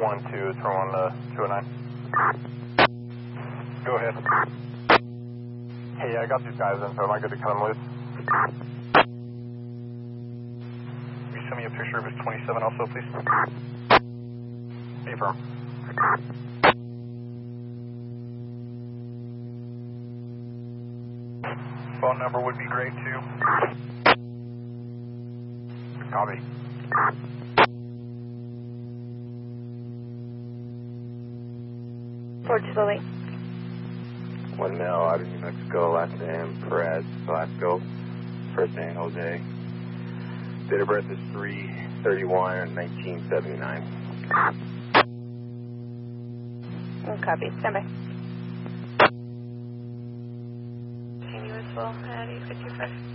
1-2, throw on 209. Go ahead. Hey, I got these guys in, so am I good to cut them loose? Can you send me a picture of his 27 also, please? Affirm. Phone number would be great, too. Copy. Ford 208. 1 mil out of New Mexico, last name Perez Velasco, first name Jose. Date of birth is 3/31/1979. Copy. Stand by. Continuous full at 855.